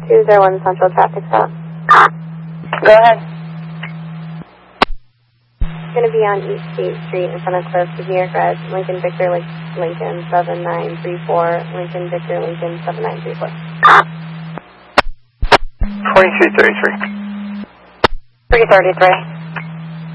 201 Central Traffic Stop. Go ahead. It's going to be on East State Street in front of Cliffs, New York Red, Lincoln Victor Lincoln 7934, Lincoln Victor Lincoln 7934. 4333. 333.